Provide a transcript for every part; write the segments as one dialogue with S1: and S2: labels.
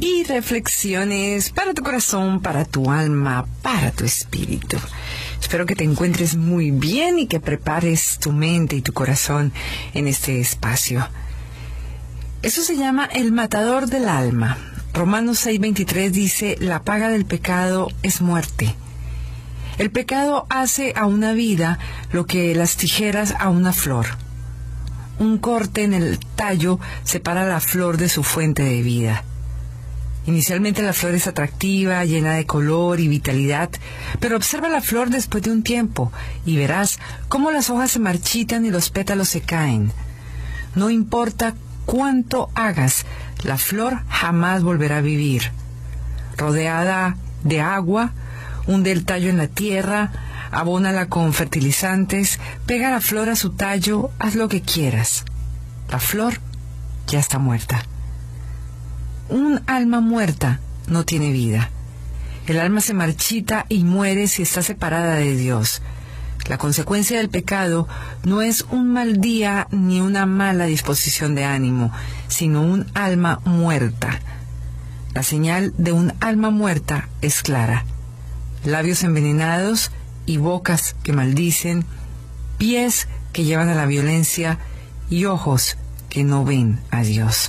S1: y reflexiones para tu corazón, para tu alma, para tu espíritu. Espero que te encuentres muy bien y que prepares tu mente y tu corazón en este espacio. Eso se llama el matador del alma. Romanos 6:23 dice: la paga del pecado es muerte. El pecado hace a una vida lo que las tijeras a una flor. Un corte en el tallo separa la flor de su fuente de vida. Inicialmente la flor es atractiva, llena de color y vitalidad, pero observa la flor después de un tiempo y verás cómo las hojas se marchitan y los pétalos se caen. No importa cuánto hagas, la flor jamás volverá a vivir. Rodeada de agua, hunde el tallo en la tierra, abónala con fertilizantes, pega la flor a su tallo, haz lo que quieras. La flor ya está muerta. Un alma muerta no tiene vida. El alma se marchita y muere si está separada de Dios. La consecuencia del pecado no es un mal día ni una mala disposición de ánimo, sino un alma muerta. La señal de un alma muerta es clara: labios envenenados y bocas que maldicen, pies que llevan a la violencia y ojos que no ven a Dios.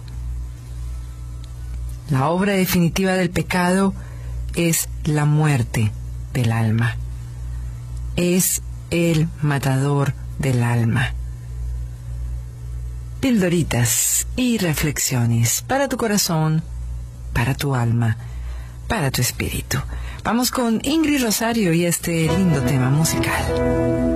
S1: La obra definitiva del pecado es la muerte del alma. Es el matador del alma. Pildoritas y reflexiones para tu corazón, para tu alma, para tu espíritu. Vamos con Ingrid Rosario y este lindo tema musical.